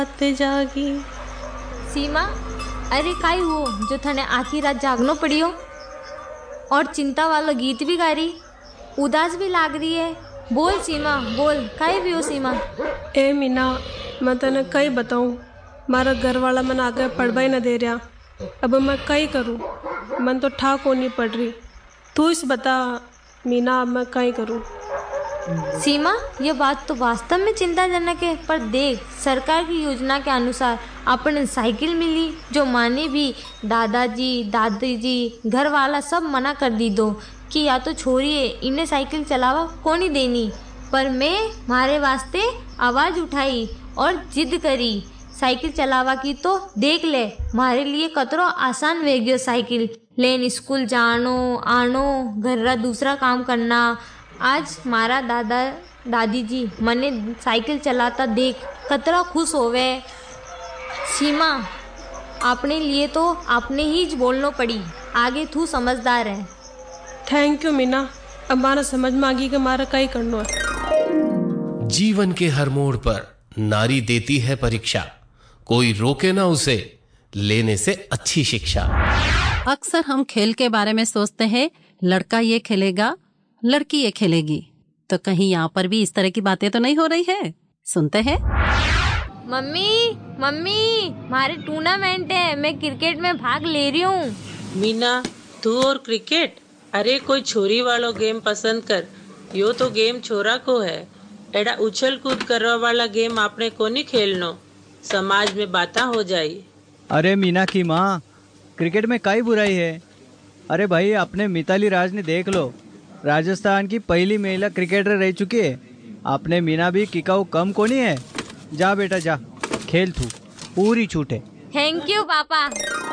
जागी। सीमा, अरे काई हो जो थने आखी रात जागनो पड़ियो और चिंता वाला गीत भी गा रही, उदास भी लाग रही है। बोल सीमा बोल, काई भी हो सीमा। ए मीना, मैं तने कई बताऊं, मारा घर वाला मन आगे पढ़वा ही न दे रहा। अब मैं कई करूं, मन तो ठाक होनी पड़ रही। तू इस बता मीना, अब मैं कई करूं। सीमा, ये बात तो वास्तव में चिंताजनक है, पर देख सरकार की योजना के अनुसार अपन साइकिल मिली, जो माने भी दादाजी दादी जी घर वाला सब मना कर दी दो कि या तो छोड़िए इन्हें साइकिल चलावा को नहीं देनी। पर मैं मारे वास्ते आवाज उठाई और जिद करी साइकिल चलावा की, तो देख ले मारे लिए कतरो आसान वे गयो साइकिल लेन, स्कूल जानो आनो, घर रा दूसरा काम करना। आज मारा दादा दादी जी मने साइकिल चलाता देख कतरा खुश होवे। सीमा, अपने लिए तो आपने ही बोलना पड़ी, आगे तू समझदार है। थैंक यू मीना, अब मारा समझ में आ गई कि मारा कई करना है। जीवन के हर मोड़ पर नारी देती है परीक्षा, कोई रोके ना उसे लेने से अच्छी शिक्षा। अक्सर हम खेल के बारे में सोचते हैं, लड़का ये खेलेगा लड़की ये खेलेगी, तो कहीं यहाँ पर भी इस तरह की बातें तो नहीं हो रही है? सुनते हैं। मम्मी मम्मी, हमारे टूर्नामेंट है, मैं क्रिकेट में भाग ले रही हूँ। मीना, तू और क्रिकेट? अरे कोई छोरी वालो गेम पसंद कर, यो तो गेम छोरा को है। एड़ा उछल कूद करवा वाला गेम आपने को नहीं खेलनो, समाज में बातें हो जाई। अरे मीना की माँ, क्रिकेट में काई बुराई है? अरे भाई, अपने मिताली राज ने देख लो, राजस्थान की पहली महिला क्रिकेटर रह चुकी है। आपने मीना भी किकाऊ कम को नहीं है। जा बेटा जा, खेल तू, पूरी छूट है। थैंक यू पापा।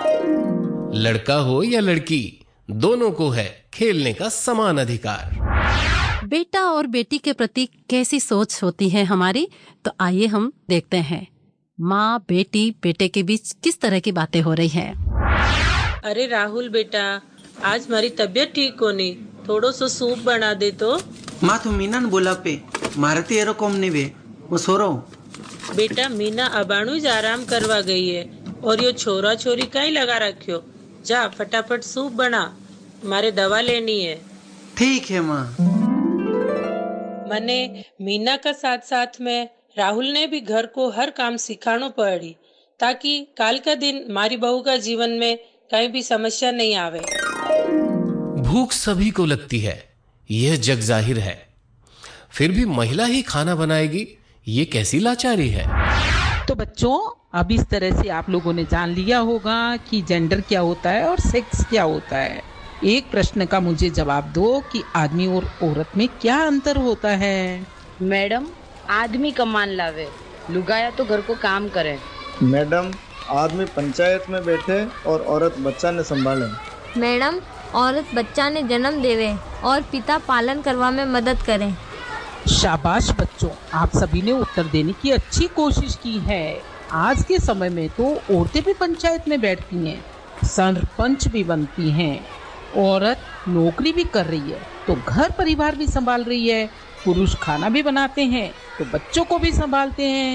लड़का हो या लड़की, दोनों को है खेलने का समान अधिकार। बेटा और बेटी के प्रति कैसी सोच होती है हमारी, तो आइए हम देखते हैं माँ बेटी बेटे के बीच किस तरह की बातें हो रही है। अरे राहुल बेटा, आज हमारी तबीयत ठीक होनी, थोड़ो सो सूप बना दे तो। माँ तो मीना ने बोला पे, मारे तो एरो कम नहीं वे, वो सो रहा हूँ। बेटा मीना अबाणु आराम करवा गई है और यो छोरा छोरी कहीं लगा रखियो। जा फटाफट सूप बना, मारे दवा लेनी है। ठीक है माँ। मने मीना का साथ साथ में राहुल ने भी घर को हर काम सिखानो पड़ी, ताकि काल का दिन मारी बहू का जीवन में कहीं भी समस्या नहीं आवे। भूख सभी को लगती है, यह जग जाहिर है, फिर भी महिला ही खाना बनाएगी, ये कैसी लाचारी है। तो बच्चों, अब इस तरह से आप लोगों ने जान लिया होगा कि जेंडर क्या होता है और सेक्स क्या होता है। एक प्रश्न का मुझे जवाब दो कि आदमी और औरत में क्या अंतर होता है? मैडम, आदमी कमान लावे, लुगाया तो घर को काम करे। मैडम, आदमी पंचायत में बैठे और औरत बच्चा ने संभाले। मैडम, औरत बच्चा ने जन्म देवे और पिता पालन करवा में मदद करें। शाबाश बच्चों, आप सभी ने उत्तर देने की अच्छी कोशिश की है। आज के समय में तो औरतें भी पंचायत में बैठती हैं, सरपंच भी बनती हैं, औरत नौकरी भी कर रही है तो घर परिवार भी संभाल रही है, पुरुष खाना भी बनाते हैं तो बच्चों को भी संभालते हैं।